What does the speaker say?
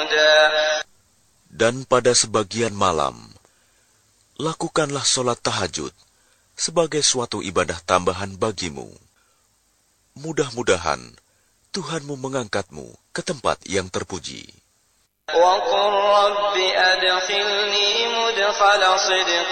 Dan pada sebagian malam, lakukanlah sholat tahajud sebagai suatu ibadah tambahan bagimu. Mudah-mudahan Tuhanmu mengangkatmu ke tempat yang terpuji.